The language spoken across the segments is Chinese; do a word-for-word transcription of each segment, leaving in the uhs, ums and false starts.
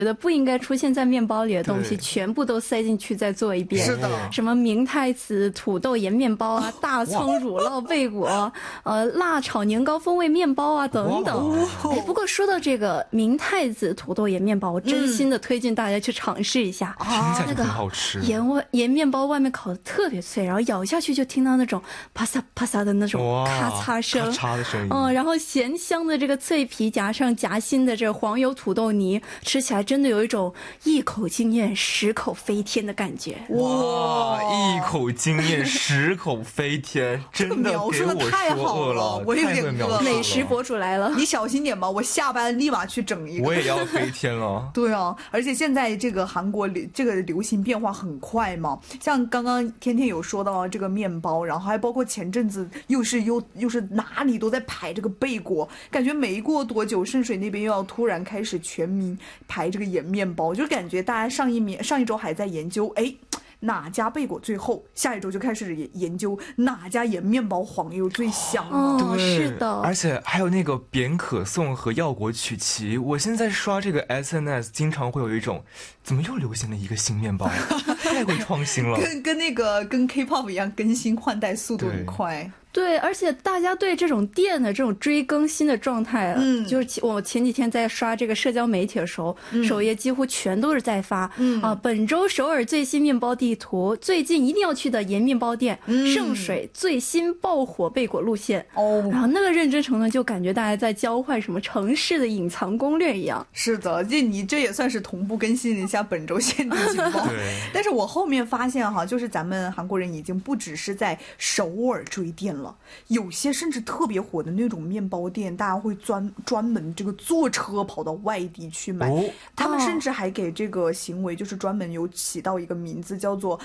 觉得不应该出现在面包里的东西全部都塞进去再做一遍。 是的， 什么明太子土豆盐面包啊，大葱乳酪贝果，呃，辣炒年糕风味面包啊等等。哎，不过说到这个明太子土豆盐面包，我真心的推荐大家去尝试一下。 听起来就很好吃。 盐外盐面包外面烤的特别脆，然后咬下去就听到那种啪嚓啪嚓的那种咔嚓声， 咔嚓的声音。 嗯，然后咸香的这个脆皮夹上夹心的这个黄油土豆泥，吃起来真的有一种一口惊艳十口飞天的感觉。 哇，一口惊艳十口飞天，真的给我说饿了， 我有点饿。 美食博主来了， 你小心点吧，我下班立马去整一个。 我也要飞天了。 对啊，而且现在这个韩国这个流行变化很快嘛，像刚刚天天有说到这个面包，然后还包括前阵子又是又又是哪里都在排这个贝果，感觉没过多久圣水那边又要突然开始全民排这个盐面包，就感觉大家上一年上一周还在研究哎哪家贝果最厚，下一周就开始研究哪家盐面包黄油最香了。 哦，是的， 而且还有那个扁可颂和药果曲奇，我现在刷这个 S N S 经常会有一种怎么又流行了一个新面包，太会创新了， 跟跟那个跟 K-pop 一样，更新换代速度很快。 对，而且大家对这种店的这种追更新的状态，嗯，就是我前几天在刷这个社交媒体的时候，嗯、首页几乎全都是在发，嗯啊，本周首尔最新面包地图，最近一定要去的盐面包店，嗯、圣水最新爆火贝果路线，哦，然后那个认真程度就感觉大家在交换什么城市的隐藏攻略一样。 是的，这你这也算是同步更新了一下本周限定情报。 对， 但是我后面发现哈，就是咱们韩国人已经不只是在首尔追店了。有些甚至特别火的那种面包店，大家会专专门这个坐车跑到外地去买，哦、他们甚至还给这个行为就是专门有起到一个名字，叫做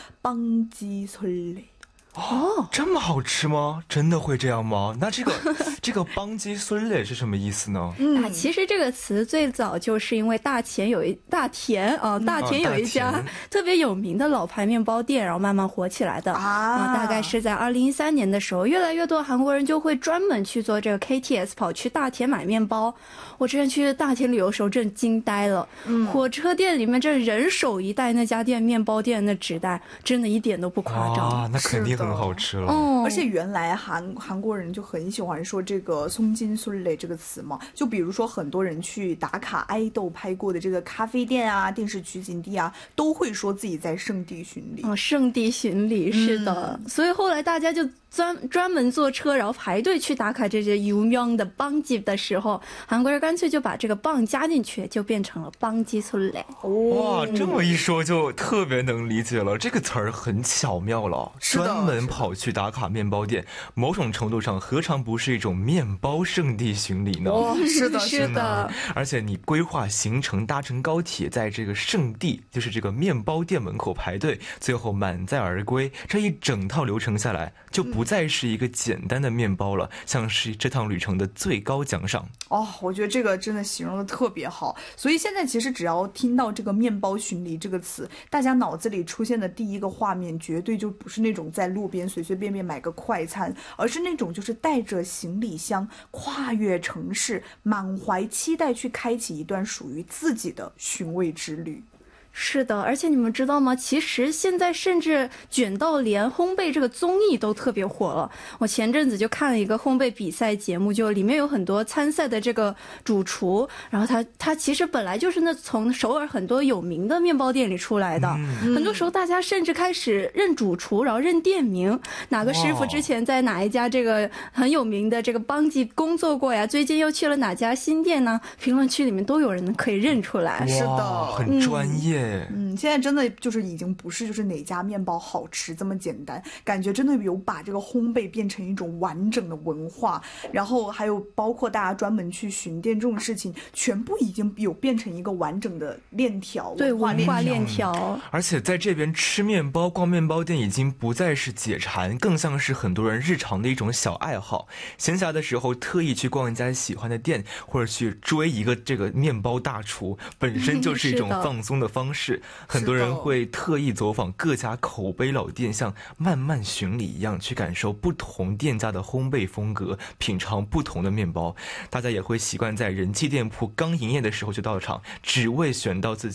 빵지설레。 哦，这么好吃吗？真的会这样吗？那这个这个邦基孙类是什么意思呢？ 嗯、啊，其实这个词最早就是因为大田有一大田啊，大田有一家特别有名的老牌面包店，然后慢慢火起来的啊、呃。大概是在二零一三年的时候，越来越多韩国人就会专门去做这个 K T S， 跑去大田买面包。我之前去大田旅游的时候，真惊呆了。嗯，火车店里面这人手一袋那家店面包店的纸袋，真的一点都不夸张啊，那肯定很好吃了。 哦， 而且原来韩韩国人就很喜欢说这个松金孙类这个词嘛，就比如说很多人去打卡爱豆拍过的这个咖啡店啊、电视取景地啊，都会说自己在圣地巡礼。 哦，圣地巡礼是的、嗯，所以后来大家就专专门坐车，然后排队去打卡这些有名的棒鸡的时候，韩国人干脆就把这个棒加进去，就变成了棒鸡孙类。 哇，这么一说就特别能理解了，这个词儿很巧妙了，专门跑去打卡面包店，某种程度上何尝不是一种面包圣地巡礼呢？ 哦，是的， 是的。 而且你规划行程，搭乘高铁，在这个圣地，就是这个面包店门口排队，最后满载而归，这一整套流程下来，就不再是一个简单的面包了，像是这趟旅程的最高奖赏。 哦，我觉得这个真的形容的特别好。所以现在其实只要听到这个面包巡礼这个词，大家脑子里出现的第一个画面绝对就不是那种在路边随随便便买个快餐，而是那种就是带着行李箱跨越城市，满怀期待去开启一段属于自己的寻味之旅。 是的，而且你们知道吗？其实现在甚至卷到连烘焙这个综艺都特别火了。我前阵子就看了一个烘焙比赛节目，就里面有很多参赛的这个主厨，然后他他其实本来就是那从首尔很多有名的面包店里出来的。嗯、很多时候大家甚至开始认主厨，然后认店名，哪个师傅之前在哪一家这个很有名的这个邦记工作过呀？最近又去了哪家新店呢？评论区里面都有人可以认出来。 是的， 很专业。嗯嗯，现在真的就是已经不是就是哪家面包好吃这么简单，感觉真的有把这个烘焙变成一种完整的文化，然后还有包括大家专门去巡店这种事情，全部已经有变成一个完整的链条， 对，文化链条。 而且在这边吃面包、逛面包店已经不再是解馋，更像是很多人日常的一种小爱好。闲暇的时候特意去逛一家喜欢的店，或者去追一个这个面包大厨，本身就是一种放松的方式。 很多人会特意走访各家口碑老店，像慢慢巡礼一样，去感受不同店家的烘焙风格，品尝不同的面包。大家也会习惯在人气店铺刚营业的时候就到场，只为选到自己